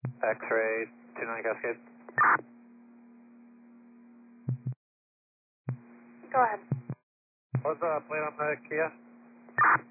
X-ray 29 Cascade. Go ahead. What's the plate on the Kia?